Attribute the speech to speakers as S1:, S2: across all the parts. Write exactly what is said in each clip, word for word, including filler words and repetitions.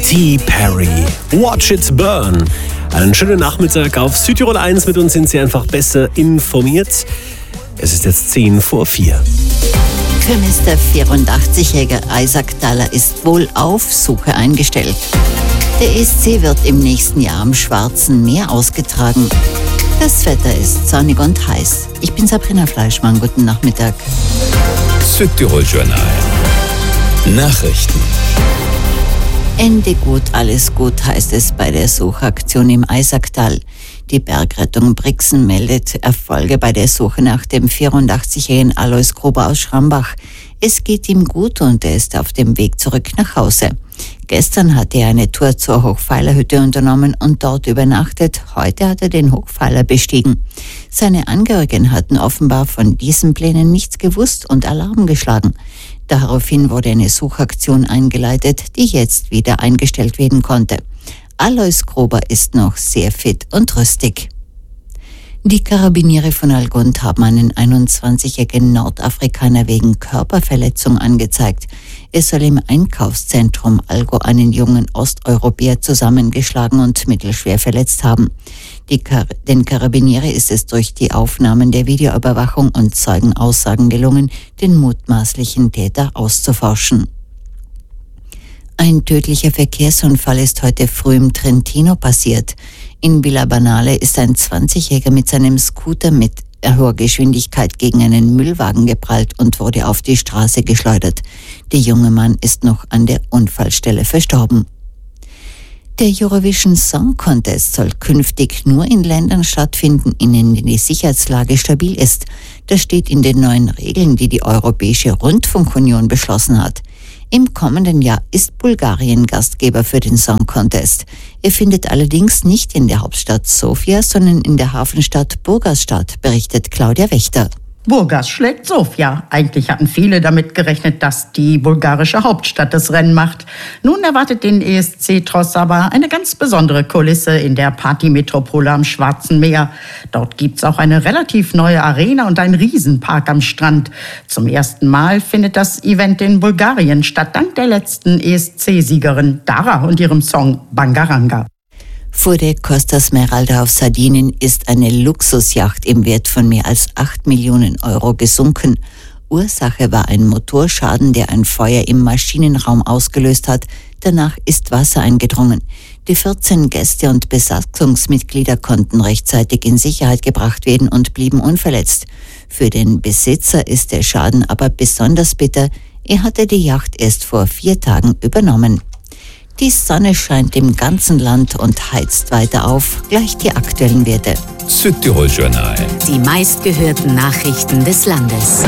S1: Katy Perry, Watch It Burn. Einen schönen Nachmittag auf Südtirol eins. Mit uns sind Sie einfach besser informiert. Es ist jetzt zehn vor vier.
S2: Königs der vierundachtzig-jährige Isaac Daller ist wohl auf Suche eingestellt. Der E S C wird im nächsten Jahr am Schwarzen Meer ausgetragen. Das Wetter ist sonnig und heiß. Ich bin Sabrina Fleischmann. Guten Nachmittag.
S3: Südtirol Journal. Nachrichten.
S2: Ende gut, alles gut, heißt es bei der Suchaktion im Eisacktal. Die Bergrettung Brixen meldet Erfolge bei der Suche nach dem vierundachtzig-jährigen Alois Gruber aus Schrambach. Es geht ihm gut und er ist auf dem Weg zurück nach Hause. Gestern hatte er eine Tour zur Hochpfeilerhütte unternommen und dort übernachtet. Heute hat er den Hochpfeiler bestiegen. Seine Angehörigen hatten offenbar von diesen Plänen nichts gewusst und Alarm geschlagen. Daraufhin wurde eine Suchaktion eingeleitet, die jetzt wieder eingestellt werden konnte. Alois Gruber ist noch sehr fit und rüstig. Die Karabiniere von Algund haben einen einundzwanzigjährigen Nordafrikaner wegen Körperverletzung angezeigt. Er soll im Einkaufszentrum Algo einen jungen Osteuropäer zusammengeschlagen und mittelschwer verletzt haben. Die Kar- den Karabiniere ist es durch die Aufnahmen der Videoüberwachung und Zeugenaussagen gelungen, den mutmaßlichen Täter auszuforschen. Ein tödlicher Verkehrsunfall ist heute früh im Trentino passiert. In Villa Banale ist ein zwanzigjähriger mit seinem Scooter mit hoher Geschwindigkeit gegen einen Müllwagen geprallt und wurde auf die Straße geschleudert. Der junge Mann ist noch an der Unfallstelle verstorben. Der Eurovision Song Contest soll künftig nur in Ländern stattfinden, in denen die Sicherheitslage stabil ist. Das steht in den neuen Regeln, die die Europäische Rundfunkunion beschlossen hat. Im kommenden Jahr ist Bulgarien Gastgeber für den Song Contest. Er findet allerdings nicht in der Hauptstadt Sofia, sondern in der Hafenstadt Burgas statt, berichtet Claudia Wächter.
S4: Burgas schlägt Sofia. Eigentlich hatten viele damit gerechnet, dass die bulgarische Hauptstadt das Rennen macht. Nun erwartet den E S C Tross aber eine ganz besondere Kulisse in der Partymetropole am Schwarzen Meer. Dort gibt's auch eine relativ neue Arena und einen Riesenpark am Strand. Zum ersten Mal findet das Event in Bulgarien statt, dank der letzten E S C-Siegerin Dara und ihrem Song Bangaranga.
S2: Vor der Costa Smeralda auf Sardinien ist eine Luxusjacht im Wert von mehr als acht Millionen Euro gesunken. Ursache war ein Motorschaden, der ein Feuer im Maschinenraum ausgelöst hat. Danach ist Wasser eingedrungen. Die vierzehn Gäste und Besatzungsmitglieder konnten rechtzeitig in Sicherheit gebracht werden und blieben unverletzt. Für den Besitzer ist der Schaden aber besonders bitter. Er hatte die Yacht erst vor vier Tagen übernommen. Die Sonne scheint im ganzen Land und heizt weiter auf. Gleich die aktuellen Werte.
S3: Südtirol Journal.
S5: Die meistgehörten Nachrichten des Landes.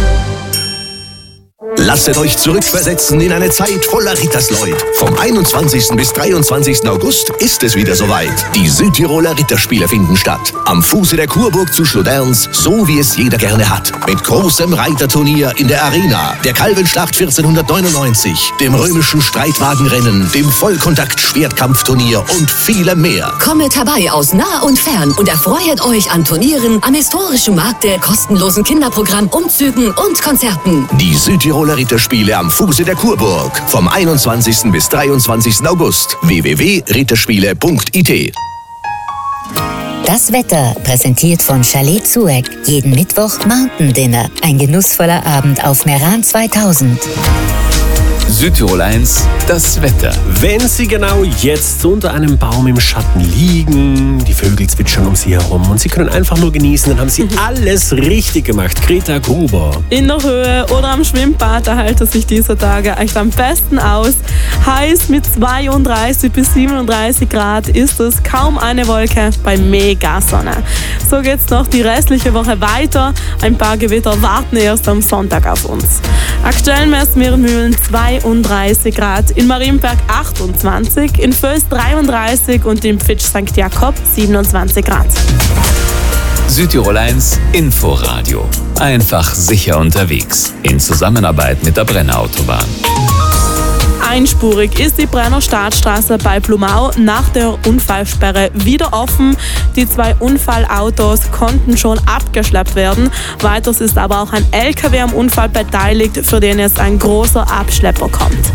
S6: Lasset euch zurückversetzen in eine Zeit voller Rittersleut. Vom einundzwanzigsten bis dreiundzwanzigsten August ist es wieder soweit. Die Südtiroler Ritterspiele finden statt. Am Fuße der Kurburg zu Schloderns, so wie es jeder gerne hat. Mit großem Reiterturnier in der Arena, der Kalvenschlacht vierzehnhundertneunundneunzig, dem römischen Streitwagenrennen, dem Vollkontakt-Schwertkampfturnier und vielem mehr.
S5: Kommet herbei aus nah und fern und erfreut euch an Turnieren, am historischen Markte, kostenlosen Kinderprogramm, Umzügen und Konzerten.
S6: Die Südtiroler Ritterspiele am Fuße der Kurburg. Vom einundzwanzigsten bis dreiundzwanzigsten August. w w w punkt ritterspiele punkt i t.
S7: Das Wetter, präsentiert von Chalet Zueck. Jeden Mittwoch Mountain Dinner. Ein genussvoller Abend auf Meran zweitausend.
S3: Südtirol eins, das Wetter.
S1: Wenn Sie genau jetzt unter einem Baum im Schatten liegen, die Vögel zwitschern um Sie herum und Sie können einfach nur genießen, dann haben Sie alles richtig gemacht. Greta Gruber.
S8: In der Höhe oder am Schwimmbad, da hält es sich dieser Tage echt am besten aus. Heiß mit zweiunddreißig bis siebenunddreißig Grad ist es, kaum eine Wolke bei Megasonne. So geht's noch die restliche Woche weiter. Ein paar Gewitter warten erst am Sonntag auf uns. Aktuell messen wir in Mühlen zweiunddreißig Grad, in Marienberg achtundzwanzig, in Völs dreiunddreißig und in Pfitsch Sankt Jakob siebenundzwanzig Grad.
S3: Südtirol eins Inforadio. Einfach sicher unterwegs. In Zusammenarbeit mit der Brenner Autobahn.
S8: Einspurig ist die Brenner Staatsstraße bei Blumau nach der Unfallsperre wieder offen. Die zwei Unfallautos konnten schon abgeschleppt werden. Weiters ist aber auch ein L K W am Unfall beteiligt, für den jetzt ein großer Abschlepper kommt. Es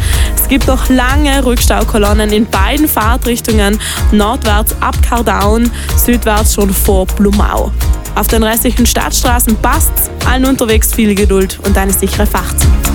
S8: gibt noch lange Rückstaukolonnen in beiden Fahrtrichtungen, nordwärts ab Kardaun, südwärts schon vor Blumau. Auf den restlichen Stadtstraßen passt's, allen unterwegs viel Geduld und eine sichere Fahrt.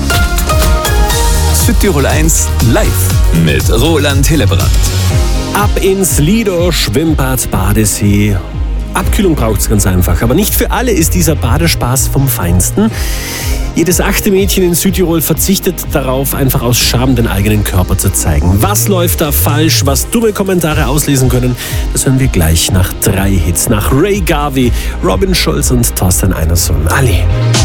S3: Südtirol eins live mit Roland Hillebrand.
S1: Ab ins Lido, Schwimmbad, Badesee. Abkühlung braucht es ganz einfach, aber nicht für alle ist dieser Badespaß vom Feinsten. Jedes achte Mädchen in Südtirol verzichtet darauf, einfach aus Scham den eigenen Körper zu zeigen. Was läuft da falsch, was dumme Kommentare auslesen können, das hören wir gleich nach drei Hits. Nach Ray Garvey, Robin Schulz und Thorsten Einerson. Ali.